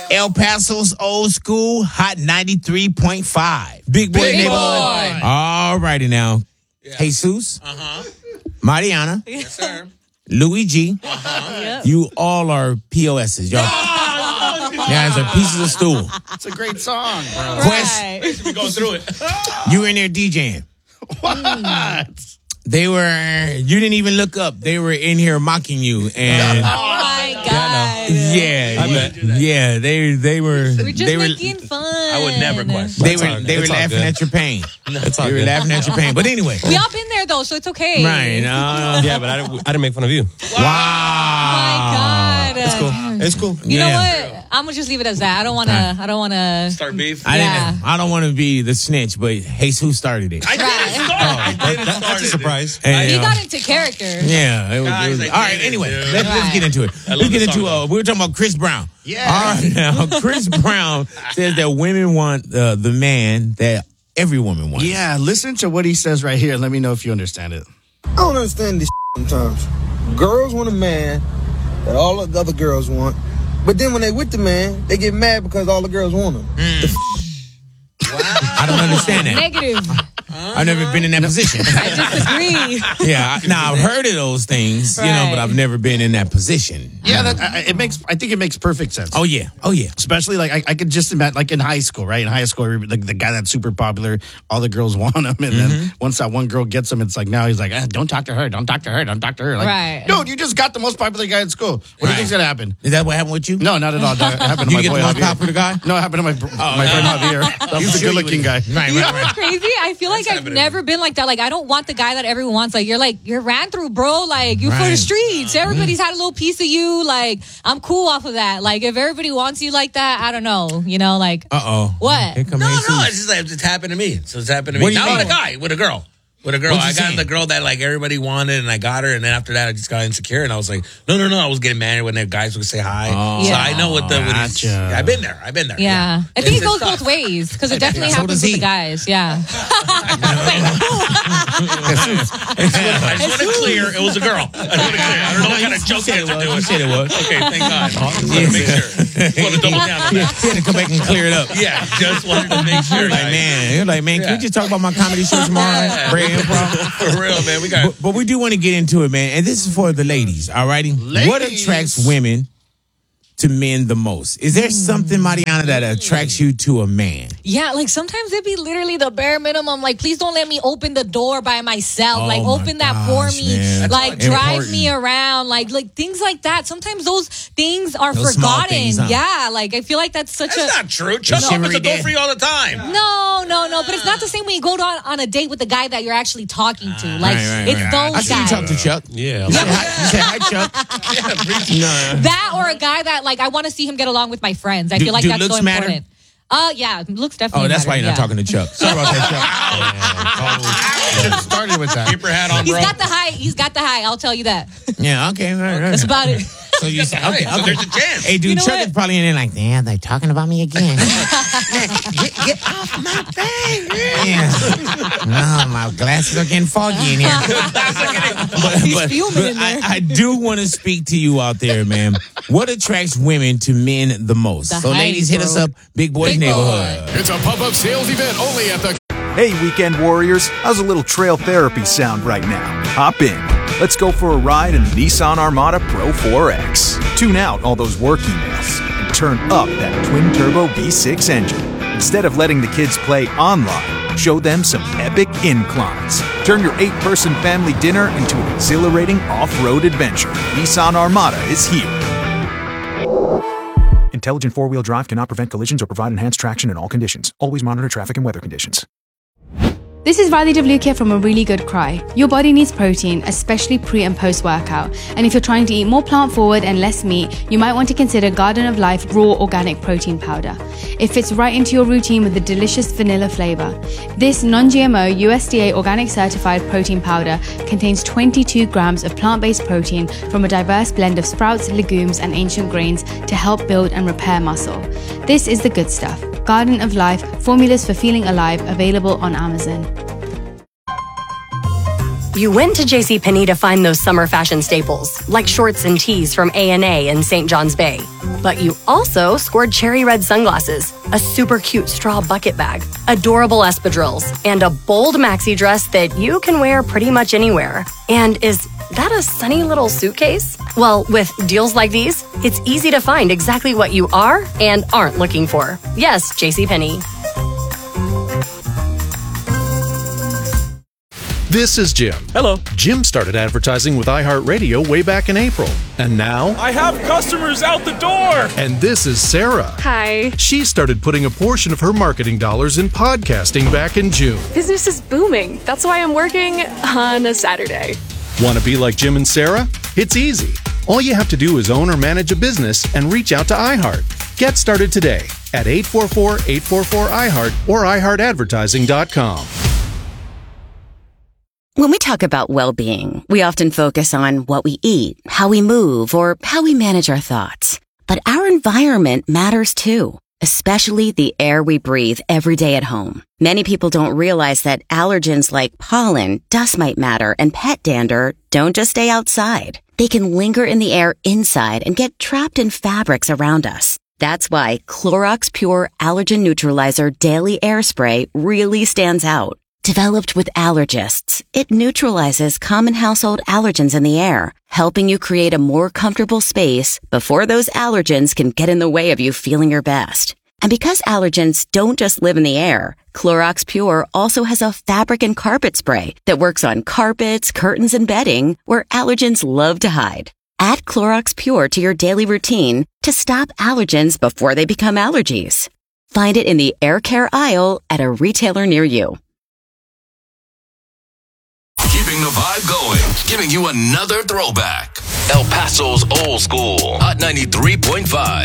El Paso's old school, Hot 93.5. Big Boy Neighborhood. All righty now. Yeah. Jesus. Mariana. Yes, sir. Luigi. Yep. You all are POSs, y'all. You guys are pieces of stool. It's a great song, bro. Right. We're going through it. You were in there DJing. What? They were, you didn't even look up. They were in here mocking you. And Oh my God. yeah, they were. We're just they were, making fun. I would never question. They were laughing at your pain. They were laughing at your pain. But anyway. We all been there though, so it's okay. Right. Yeah, but I didn't make fun of you. Wow. My God. It's cool. It's cool. You know what? I'm gonna just leave it as that. I don't wanna. Start beef. I don't want to be the snitch, but Jesus started it. I didn't start. That's a surprise. And, He got into character. Yeah. It was, Guys, all I right. get it, Anyway, dude. let's get into it. Let's get into. We were talking about Chris Brown. Yeah. All right. Now, Chris Brown says that women want the man that every woman wants. Yeah, listen to what he says right here. Let me know if you understand it. I don't understand this sometimes. Girls want a man that all the other girls want, but then when they with the man, they get mad because all the girls want him. I don't understand that. Negative. I've never been in that position. I disagree. Yeah. Now I've heard of those things, Right. but I've never been in that position. Yeah, I think it makes perfect sense. Oh yeah. Especially like I could just imagine like in high school, right? In high school, like the guy that's super popular, all the girls want him, and then once that one girl gets him, it's like now he's like, don't talk to her, don't talk to her, don't talk to her. Like, Right. dude, you just got the most popular guy in school. What do you think's gonna happen? Is that what happened with you? No, not at all. That happened to You my get boy the most Javier. popular guy? No, it happened to my friend Javier. He's a good-looking guy. Right. You know what's crazy? I feel like I've happening. never been like that. Like, I don't want the guy that everyone wants. Like, you're ran through, bro. Like, you for Right. the streets. Everybody's had a little piece of you. Like, I'm cool off of that. Like, if everybody wants you like that, I don't know. You know, like, What? Here come No, Jesus. it's just like it's happened to me. So it's happened to What me. do you Not mean? with a guy, with a girl. With a girl. What'd you I got say? the girl that like everybody wanted and I got her, and then after that I just got insecure and I was like, no. I was getting mad when the guys would say hi. Oh. So Yeah. I know what Gotcha. I've been there. yeah. I think it It's goes tough. both ways because it definitely So happens does with he. the guys. Yeah. I just want to clear, it was a girl. I just want to clear. I don't know what kind of joke said you it have to do. was. You said it was. Okay, thank God. Just want to make sure. Just want to double down on that. He had to come back and clear it up. Yeah, just wanted to make sure. You're like, man, can we just talk about my comedy show tomorrow? Yeah. Bray Improv? For real, man. We got But we do want to get into it, man. And this is for the ladies, all righty? What attracts women to men the most? Is there something, Mariana, that attracts you to a man? Yeah, like sometimes it'd be literally the bare minimum. Like, please don't let me open the door by myself. Oh like, my open that for gosh, me. man. Like, That's drive important. me around. Like things like that. Sometimes those things are Those small forgotten. things, huh? Yeah, like I feel like that's such That's a. not true. Chuck chivalry opens the door dad. for you all the time. No. But it's not the same when you go on a date with the guy that you're actually talking to. Like, it's those I see you guys. talk to Chuck. Yeah. You said hi, Chuck. No. That or a guy that, like, I want to see him get along with my friends. I feel like do that's looks so matter? important. Yeah, looks definitely Oh, that's matter, why you're not yeah. talking to Chuck. Sorry about that, Should have started with that. Keep your hat on, He's bro. got the high. He's got the high. I'll tell you that. Chuck. Yeah, okay. Right. That's about it. So you said, Hey, okay. so there's a chance. Hey, dude, You know Chuck what? is probably in there like, damn, they're talking about me again. get off my thing. Yeah. No, my glasses are getting foggy in here. He's fuming in there. I do want to speak to you out there, man. What attracts women to men the most? The So, height, ladies, hit bro. us up. Big Boys Big Neighborhood. It's a pop-up sales event only at the... Hey, Weekend Warriors, how's a little trail therapy sound right now? Hop in. Let's go for a ride in the Nissan Armada Pro 4X. Tune out all those work emails and turn up that twin-turbo V6 engine. Instead of letting the kids play online, show them some epic inclines. Turn your 8-person family dinner into an exhilarating off-road adventure. Nissan Armada is here. Intelligent four-wheel drive cannot prevent collisions or provide enhanced traction in all conditions. Always monitor traffic and weather conditions. This is Radhi Devlukia from A Really Good Cry. Your body needs protein, especially pre and post workout. And if you're trying to eat more plant forward and less meat, you might want to consider Garden of Life Raw Organic Protein Powder. It fits right into your routine with a delicious vanilla flavor. This non-GMO USDA organic certified protein powder contains 22 grams of plant-based protein from a diverse blend of sprouts, legumes, and ancient grains to help build and repair muscle. This is the good stuff. Garden of Life, formulas for feeling alive, available on Amazon. You went to JCPenney to find those summer fashion staples, like shorts and tees from A&A in St. John's Bay. But you also scored cherry red sunglasses, a super cute straw bucket bag, adorable espadrilles, and a bold maxi dress that you can wear pretty much anywhere. And is that a sunny little suitcase? Well, with deals like these, it's easy to find exactly what you are and aren't looking for. Yes, JCPenney. This is Jim. Hello. Jim started advertising with iHeartRadio way back in April. And now... I have customers out the door! And this is Sarah. Hi. She started putting a portion of her marketing dollars in podcasting back in June. Business is booming. That's why I'm working on a Saturday. Want to be like Jim and Sarah? It's easy. All you have to do is own or manage a business and reach out to iHeart. Get started today at 844-844-iHeart or iHeartAdvertising.com. When we talk about well-being, we often focus on what we eat, how we move, or how we manage our thoughts. But our environment matters too, especially the air we breathe every day at home. Many people don't realize that allergens like pollen, dust mite matter, and pet dander don't just stay outside. They can linger in the air inside and get trapped in fabrics around us. That's why Clorox Pure Allergen Neutralizer Daily Air Spray really stands out. Developed with allergists, it neutralizes common household allergens in the air, helping you create a more comfortable space before those allergens can get in the way of you feeling your best. And because allergens don't just live in the air, Clorox Pure also has a fabric and carpet spray that works on carpets, curtains, and bedding where allergens love to hide. Add Clorox Pure to your daily routine to stop allergens before they become allergies. Find it in the air care aisle at a retailer near you. Keeping the vibe going, giving you another throwback. El Paso's old school, Hot 93.5.